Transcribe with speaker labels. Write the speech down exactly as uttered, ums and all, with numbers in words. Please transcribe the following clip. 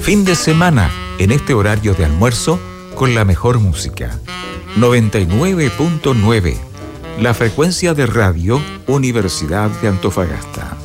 Speaker 1: Fin de semana, en este horario de almuerzo, con la mejor música. noventa y nueve punto nueve, la frecuencia de radio Universidad de Antofagasta.